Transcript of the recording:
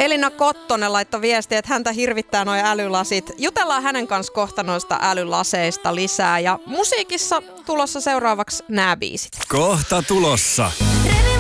Elina Kottonen laittoi viestiä, että häntä hirvittää nuo älylasit. Jutellaan hänen kanssa kohta noista älylaseista lisää. Ja musiikissa tulossa seuraavaksi nämä biisit. Kohta tulossa.